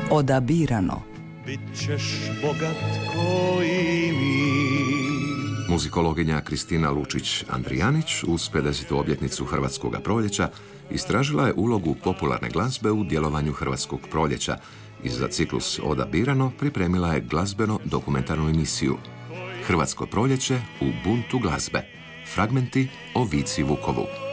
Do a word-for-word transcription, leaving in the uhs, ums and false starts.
Odabirano. Bit ćeš bogat koji mi. Muzikologinja Kristina Lučić-Andrijanić uz pedesetu obljetnicu Hrvatskog proljeća istražila je ulogu popularne glazbe u djelovanju Hrvatskog proljeća i za ciklus Odabirano pripremila je glazbeno-dokumentarnu emisiju Hrvatsko proljeće u buntu glazbe. Fragmenti o Vici Vukovu.